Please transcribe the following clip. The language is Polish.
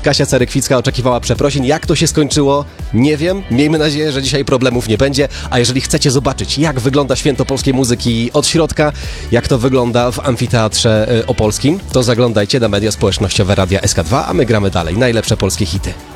Kasia Cerekwicka oczekiwała przeprosin. Jak to się skończyło? Nie wiem. Miejmy nadzieję, że dzisiaj problemów nie będzie. A jeżeli chcecie zobaczyć, jak wygląda Święto Polskiej Muzyki od środka, jak to wygląda w Amfiteatrze Opolskim, to zaglądajcie na media społecznościowe Radia SK2, a my gramy dalej. Najlepsze polskie hity.